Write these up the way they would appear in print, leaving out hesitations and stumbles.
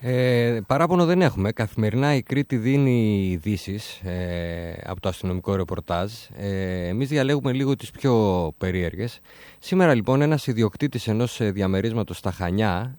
Παράπονο δεν έχουμε. Καθημερινά η Κρήτη δίνει ειδήσεις από το αστυνομικό ρεπορτάζ. Εμείς διαλέγουμε λίγο τις πιο περίεργες. Σήμερα λοιπόν ένας ιδιοκτήτης ενός διαμερίσματος στα Χανιά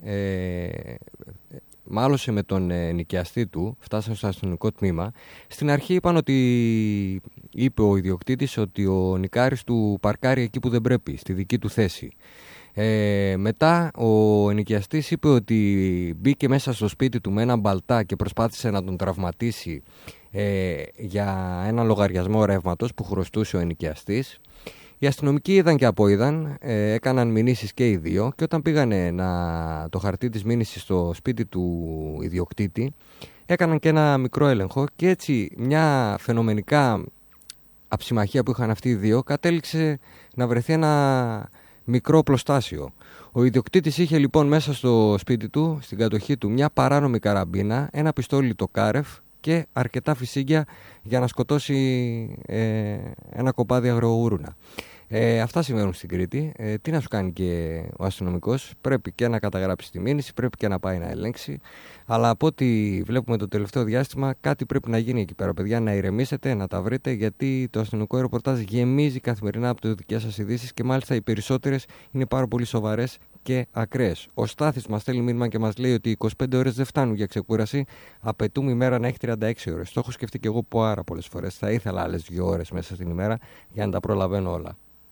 μάλωσε με τον νοικιαστή του, φτάσαν στο αστυνομικό τμήμα. Στην αρχή είπε ο ιδιοκτήτης ότι ο νοικάρης του παρκάρει εκεί που δεν πρέπει, στη δική του θέση. Μετά ο ενοικιαστής είπε ότι μπήκε μέσα στο σπίτι του με ένα μπαλτά και προσπάθησε να τον τραυματίσει για ένα λογαριασμό ρεύματος που χρωστούσε ο ενοικιαστής. Οι αστυνομικοί είδαν και απόειδαν, έκαναν μηνύσεις και οι δύο, και όταν πήγανε το χαρτί της μήνυσης στο σπίτι του ιδιοκτήτη, έκαναν και ένα μικρό έλεγχο, και έτσι μια φαινομενικά αψημαχία που είχαν αυτοί οι δύο κατέληξε να βρεθεί ένα μικρό οπλοστάσιο. Ο ιδιοκτήτης είχε λοιπόν μέσα στο σπίτι του, στην κατοχή του, μια παράνομη καραμπίνα, ένα πιστόλι το Κάρεφ και αρκετά φυσίγγια για να σκοτώσει ένα κοπάδι αγρογούρουνα. Αυτά συμβαίνουν στην Κρήτη. Τι να σου κάνει και ο αστυνομικός? Πρέπει και να καταγράψει τη μήνυση, πρέπει και να πάει να ελέγξει. Αλλά από ό,τι βλέπουμε το τελευταίο διάστημα, κάτι πρέπει να γίνει εκεί πέρα, παιδιά. Να ηρεμήσετε, να τα βρείτε, γιατί το αστυνομικό ρεπορτάζ γεμίζει καθημερινά από τις δικές σας ειδήσεις, και μάλιστα οι περισσότερες είναι πάρα πολύ σοβαρές και ακραίες. Ο Στάθης μας στέλνει μήνυμα και μας λέει ότι 25 ώρες δεν φτάνουν για ξεκούραση. Απαιτούμε η μέρα να έχει 36 ώρες. Το έχω σκεφτεί και εγώ πάρα πολλές φορές. Θα ήθελα άλλες 2 ώρες μέσα στην ημέρα για να τα προλαβαίνω όλα.